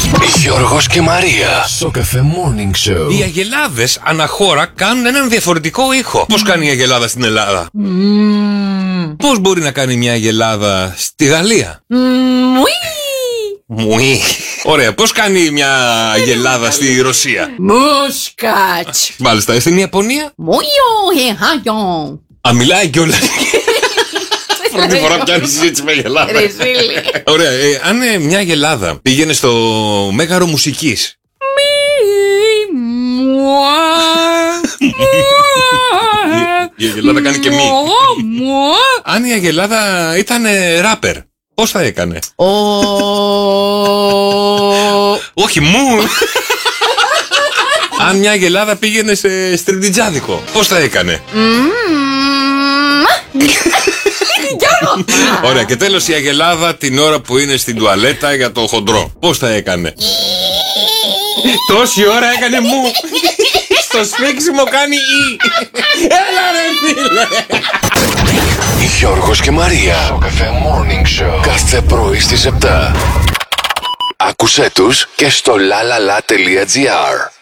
Γιώργος και Μαρία. Σοκαφέ Morning Show. Οι αγελάδες αναχώρα κάνουν έναν διαφορετικό ήχο. Πώς κάνει η αγελάδα στην Ελλάδα? Πώς μπορεί να κάνει μια αγελάδα στη Γαλλία? Μουί. Ωραία, πώς κάνει μια αγελάδα στη Ρωσία? Μουσκάτς. Μάλιστα, στην Ιαπωνία? Α, μιλάει κιόλας. Πρώτη φορά πιάνει συζήτηση με αγελάδα. Ωραία, αν μια αγελάδα πήγαινε στο Μέγαρο Μουσικής. Η αγελάδα κάνει και μη. Αν η αγελάδα ήταν ράπερ, πώς θα έκανε? Όχι, μου. Αν μια αγελάδα πήγαινε σε στριμπτιτζάδικο, πώς θα έκανε? Ωραία, και τέλος η αγελάδα την ώρα που είναι στην τουαλέτα για το χοντρό, πώς θα έκανε? Τόση ώρα έκανε μου. Στο σφίξιμο κάνει ή. Έλα ρε φίλε. Γιώργος και Μαρία. Σοκαφέ Morning Show. Κάθε πρωί στις 7. Άκουσέ τους και στο lalala.gr.